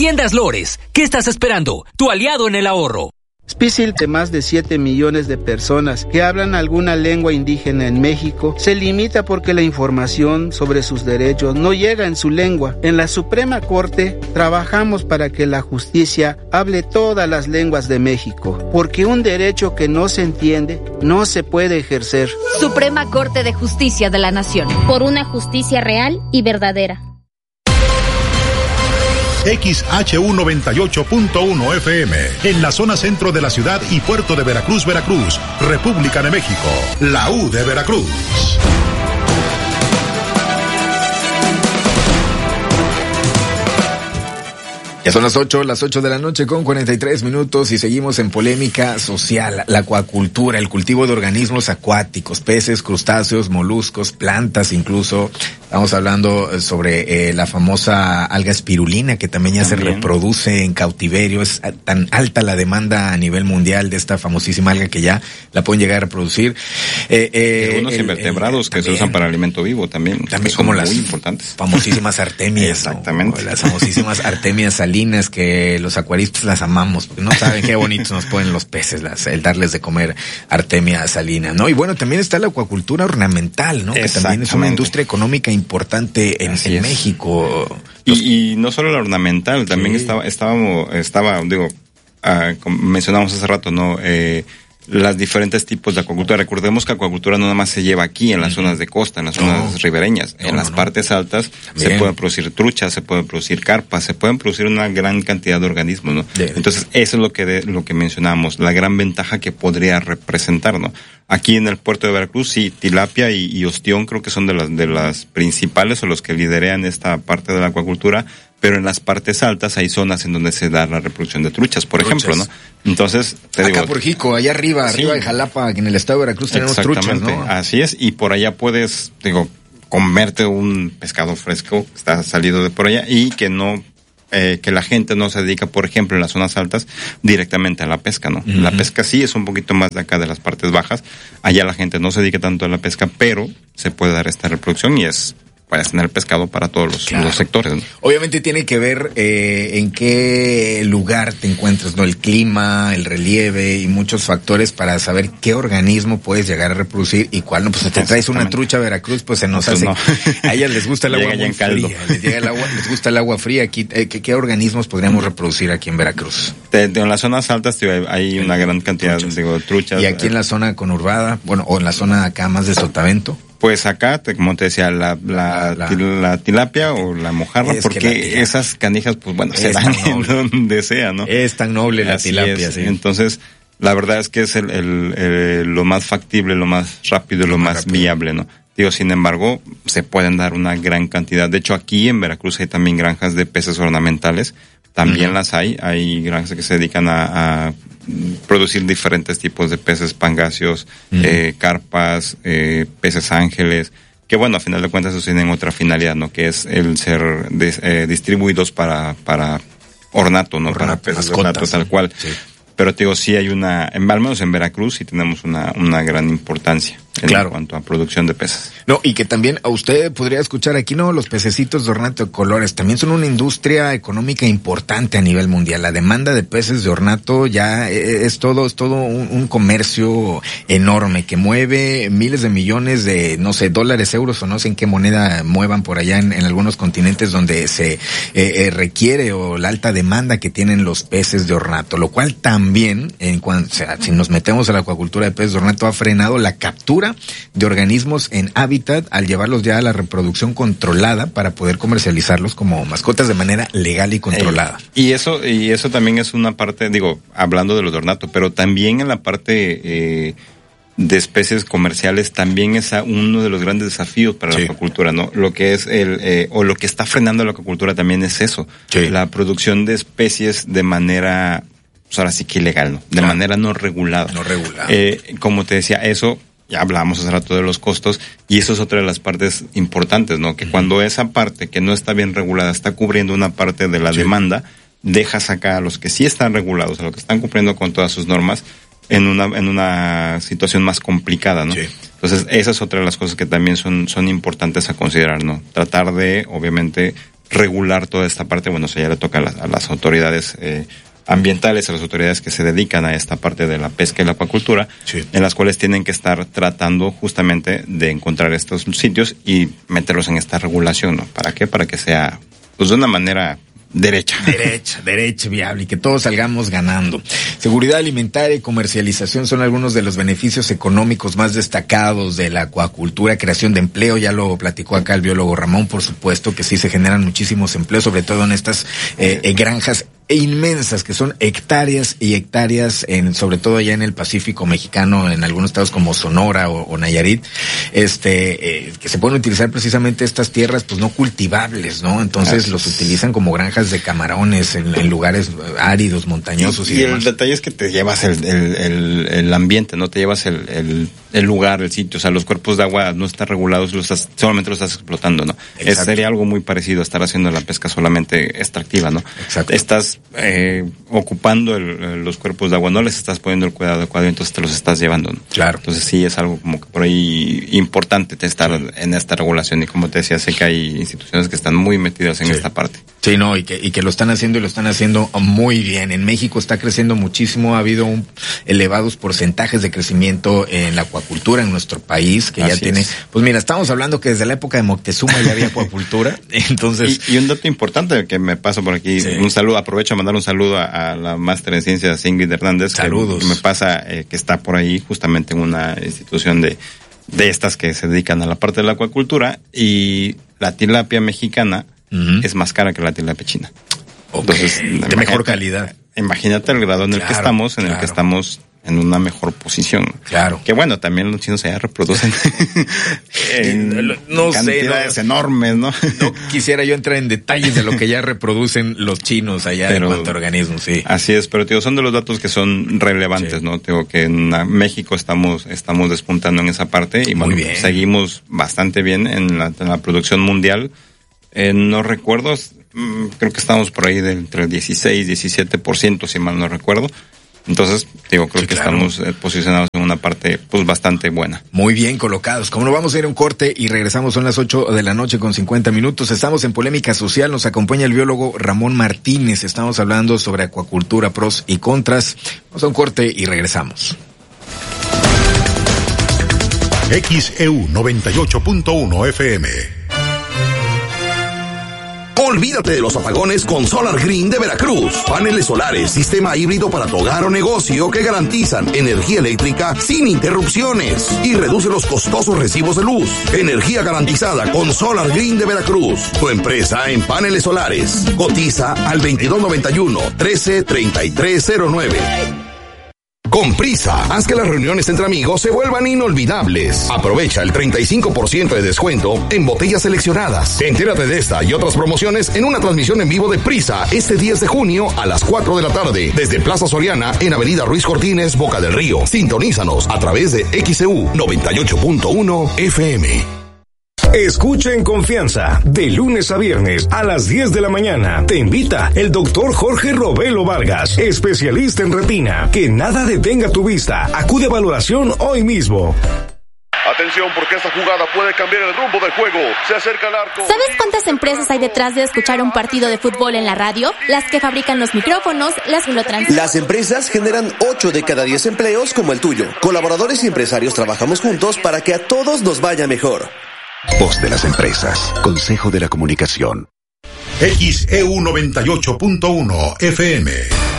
Tiendas Lores, ¿qué estás esperando? Tu aliado en el ahorro. Difícil de más de 7 millones de personas que hablan alguna lengua indígena en México se limita porque la información sobre sus derechos no llega en su lengua. En la Suprema Corte trabajamos para que la justicia hable todas las lenguas de México, porque un derecho que no se entiende no se puede ejercer. Suprema Corte de Justicia de la Nación. Por una justicia real y verdadera. XHU 98.1 FM, en la zona centro de la ciudad y puerto de Veracruz, Veracruz, República de México, la U de Veracruz. Ya son las 8 de la noche con 43 minutos y seguimos en polémica social. La acuacultura, el cultivo de organismos acuáticos, peces, crustáceos, moluscos, plantas incluso. Estamos hablando sobre la famosa alga espirulina que también ya se reproduce en cautiverio. Es tan alta la demanda a nivel mundial de esta famosísima alga que ya la pueden llegar a reproducir. Algunos invertebrados que también se usan para alimento vivo también como las muy importantes. Famosísimas artemias. Exactamente. ¿no? Las famosísimas artemias salinas que los acuaristas las amamos, porque no saben qué bonitos nos ponen los peces, el darles de comer artemia salina, ¿no? Y bueno, también está la acuacultura ornamental, ¿no? Que también es una industria económica importante en México. Y no solo la ornamental, también mencionamos hace rato, ¿no? Las diferentes tipos de acuacultura. Recordemos que acuacultura no nada más se lleva aquí en las zonas de costa, en las zonas ribereñas. En las partes altas también se pueden producir truchas, se pueden producir carpas, se pueden producir una gran cantidad de organismos, ¿no? Entonces, eso es lo que mencionamos, la gran ventaja que podría representar, ¿no? Aquí en el puerto de Veracruz, sí, tilapia y ostión creo que son de las principales o los que liderean esta parte de la acuacultura, pero en las partes altas hay zonas en donde se da la reproducción de truchas, por ejemplo, ¿no? Entonces, acá por Jico, allá arriba de Jalapa, en el estado de Veracruz tenemos truchas, ¿no? Así es, y por allá puedes, comerte un pescado fresco que está salido de por allá y que la gente no se dedica, por ejemplo, en las zonas altas, directamente a la pesca, ¿no? La pesca sí es un poquito más de acá de las partes bajas, allá la gente no se dedica tanto a la pesca, pero se puede dar esta reproducción y puedes tener pescado para todos los sectores, ¿no? Obviamente tiene que ver en qué lugar te encuentras, ¿no? El clima, el relieve y muchos factores para saber qué organismo puedes llegar a reproducir y cuál no. Pues si te traes una trucha a Veracruz, pues se nos hace. No. A ellas les gusta el agua muy fría. Les gusta el agua fría. Aquí, ¿qué organismos podríamos reproducir aquí en Veracruz? En las zonas altas hay una gran cantidad de truchas. Y aquí en la zona conurbada, o en la zona acá más de Sotavento. Pues acá, como te decía, la tilapia o la mojarra, porque esas canijas, pues bueno, se dan en donde sea, ¿no? Es tan noble la tilapia, sí. Entonces, la verdad es que es lo más factible, lo más rápido y lo más viable, ¿no? Sin embargo, se pueden dar una gran cantidad. De hecho, aquí en Veracruz hay también granjas de peces ornamentales. También las hay granjas que se dedican a producir diferentes tipos de peces pangasios, carpas, peces ángeles, que bueno, a final de cuentas eso tienen otra finalidad, ¿no? Que es el ser distribuidos para ornato, ¿no? Para peces de ornato, tal cual. Sí. Pero sí hay al menos en Veracruz sí tenemos una gran importancia en cuanto a producción de peces. No, y que también a usted podría escuchar aquí, ¿no? Los pececitos de ornato de colores también son una industria económica importante a nivel mundial. La demanda de peces de ornato ya es todo un comercio enorme que mueve miles de millones de, no sé, dólares, euros o no sé en qué moneda muevan por allá en algunos continentes donde se requiere o la alta demanda que tienen los peces de ornato, lo cual también, si nos metemos a la acuacultura de peces de ornato, ha frenado la captura de organismos en hábitat al llevarlos ya a la reproducción controlada para poder comercializarlos como mascotas de manera legal y controlada. Y eso también es una parte, hablando de los de ornato, pero también en la parte de especies comerciales también es uno de los grandes desafíos para la acuacultura, ¿no? Lo que es lo que está frenando la acuacultura también es eso, la producción de especies de manera, pues ahora sí que ilegal, ¿no? De manera no regulada. Como te decía, eso ya hablábamos hace rato de los costos, y eso es otra de las partes importantes, ¿no? Que cuando esa parte que no está bien regulada está cubriendo una parte de la demanda, dejas acá a los que sí están regulados, a los que están cumpliendo con todas sus normas, en una situación más complicada, ¿no? Entonces, esa es otra de las cosas que también son importantes a considerar, ¿no? Tratar de, obviamente, regular toda esta parte, bueno, eso ya le toca a las autoridades ambientales, a las autoridades que se dedican a esta parte de la pesca y la acuacultura, en las cuales tienen que estar tratando justamente de encontrar estos sitios y meterlos en esta regulación, ¿no? ¿Para qué? Para que sea, pues, de una manera derecha, viable, y que todos salgamos ganando. Seguridad alimentaria y comercialización son algunos de los beneficios económicos más destacados de la acuacultura. Creación de empleo, ya lo platicó acá el biólogo Ramón, por supuesto que sí se generan muchísimos empleos, sobre todo en estas granjas inmensas, que son hectáreas y hectáreas, sobre todo allá en el Pacífico mexicano, en algunos estados como Sonora o Nayarit, que se pueden utilizar precisamente estas tierras, pues, no cultivables, ¿no? Entonces los utilizan como granjas de camarones en lugares áridos, montañosos y demás. El detalle es que te llevas el ambiente, no te llevas el lugar, el sitio, o sea, los cuerpos de agua no están regulados, solamente los estás explotando, ¿no? Sería algo muy parecido a estar haciendo la pesca solamente extractiva, ¿no? Exacto. Estás ocupando los cuerpos de agua, no les estás poniendo el cuidado adecuado, entonces te los estás llevando, ¿no? Claro. Entonces sí es algo como que por ahí importante estar en esta regulación, y como te decía, sé que hay instituciones que están muy metidas en esta parte. Sí, no, y que lo están haciendo, y lo están haciendo muy bien. En México está creciendo muchísimo, ha habido elevados porcentajes de crecimiento en la acuacultura en nuestro país, que ya tiene, pues mira, estamos hablando que desde la época de Moctezuma ya había acuacultura, entonces. Y un dato importante que me paso por aquí, un saludo, aprovecho a mandar un saludo a la máster en ciencias Ingrid Hernández. Saludos. Que me pasa que está por ahí justamente en una institución de estas que se dedican a la parte de la acuacultura, y la tilapia mexicana es más cara que la tilapia china. Entonces, de mejor calidad. Imagínate el grado en el que estamos, el que estamos en una mejor posición. Claro. Que bueno, también los chinos allá reproducen en cantidades enormes, ¿no? No quisiera yo entrar en detalles de lo que ya reproducen los chinos allá en cuanto a organismos, sí. Así es, pero tío, son de los datos que son relevantes, ¿no? Digo que en México estamos despuntando en esa parte, y bueno, seguimos bastante bien en la producción mundial. No recuerdo, creo que estamos por ahí entre el 16 y 17%, si mal no recuerdo. Entonces, creo que estamos posicionados en una parte, pues, bastante buena. Muy bien colocados. Como no, vamos a ir a un corte y regresamos, son las 8 de la noche con 50 minutos. Estamos en Polémica Social, nos acompaña el biólogo Ramón Martínez. Estamos hablando sobre acuacultura, pros y contras. Vamos a un corte y regresamos. XEU 98.1 FM. Olvídate de los apagones con Solar Green de Veracruz. Paneles solares, sistema híbrido para tu hogar o negocio que garantizan energía eléctrica sin interrupciones y reduce los costosos recibos de luz. Energía garantizada con Solar Green de Veracruz. Tu empresa en paneles solares. Cotiza al 2291-133309. Con Prisa, haz que las reuniones entre amigos se vuelvan inolvidables. Aprovecha el 35% de descuento en botellas seleccionadas. Entérate de esta y otras promociones en una transmisión en vivo de Prisa este 10 de junio a las 4 de la tarde desde Plaza Soriana en Avenida Ruiz Cortines, Boca del Río. Sintonízanos a través de XEU 98.1 FM. Escucha en confianza, de lunes a viernes a las 10 de la mañana. Te invita el doctor Jorge Robelo Vargas, especialista en retina. Que nada detenga tu vista. Acude a valoración hoy mismo. Atención, porque esta jugada puede cambiar el rumbo del juego. Se acerca el arco. ¿Sabes cuántas empresas hay detrás de escuchar un partido de fútbol en la radio? Las que fabrican los micrófonos, las que lo transmiten. Las empresas generan 8 de cada 10 empleos como el tuyo. Colaboradores y empresarios trabajamos juntos para que a todos nos vaya mejor. Voz de las empresas. Consejo de la Comunicación. XEU 98.1 FM.